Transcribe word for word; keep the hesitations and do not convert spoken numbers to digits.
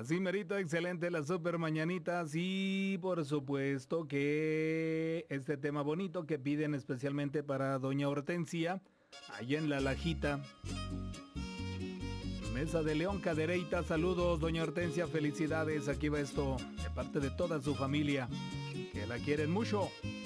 Así merito, excelente las super mañanitas y por supuesto que este tema bonito que piden especialmente para doña Hortensia, allá en La Lajita. Mesa de León Cadereyta, saludos doña Hortensia, felicidades, aquí va esto de parte de toda su familia, que la quieren mucho.